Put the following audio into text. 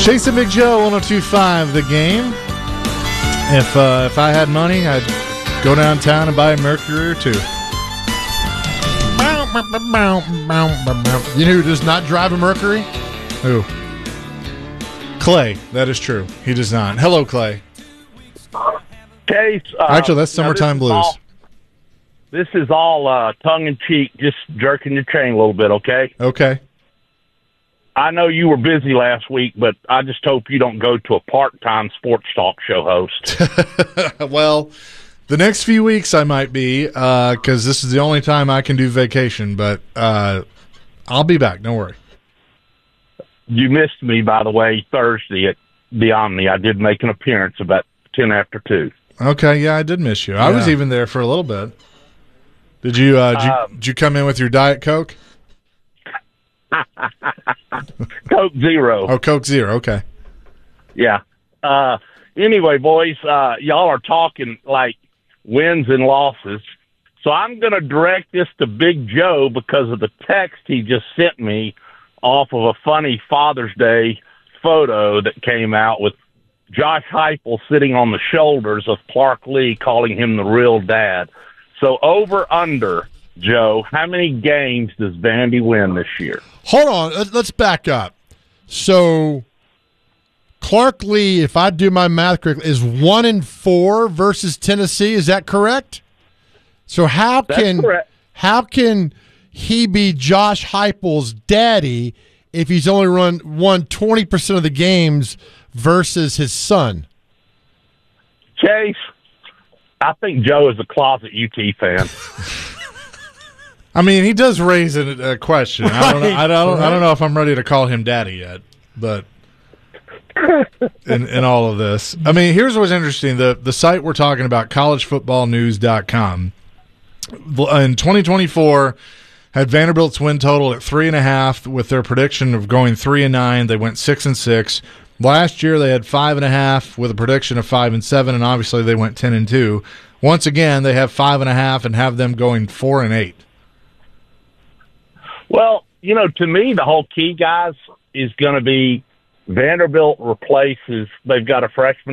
Chase and Big Joe, 102.5 The Game. If I had money, I'd go downtown and buy a Mercury or two. You know who does not drive a Mercury? Who? Clay. That is true. He does not. Hello, Clay. Case. Actually, that's Summertime Blues. This is all tongue-in-cheek, just jerking your chain a little bit, okay? Okay. I know you were busy last week, but I just hope you don't go to a part-time sports talk show host. Well, the next few weeks I might be, because this is the only time I can do vacation, but I'll be back. Don't worry. You missed me, by the way, Thursday at the Omni. I did make an appearance about 10 after 2. Okay, yeah, I did miss you. I was even there for a little bit. Did you did you come in with your Diet Coke? Coke Zero. Oh, Coke Zero, okay. Yeah. Anyway, boys, y'all are talking like wins and losses. So I'm going to direct this to Big Joe because of the text he just sent me off of a funny Father's Day photo that came out with Josh Heupel sitting on the shoulders of Clark Lee, calling him the real dad. So over under, Joe, how many games does Vandy win this year? Hold on. Let's back up. So Clark Lee, if I do my math correctly, is 1-4 versus Tennessee. Is that correct? So how can he be Josh Heupel's daddy if he's only won 20% of the games versus his son? Chase, I think Joe is a closet UT fan. I mean, he does raise a question. I don't know if I'm ready to call him daddy yet, but in all of this, I mean, here's what's interesting: the site we're talking about, collegefootballnews.com, in 2024 had Vanderbilt's win total at 3.5, with their prediction of going 3-9. They went 6-6. Last year they had 5.5 with a prediction of 5-7, and obviously they went 10-2. Once again, they have 5.5 and have them going 4-8. Well, you know, to me, the whole key, guys, is going to be Vanderbilt replaces. They've got a freshman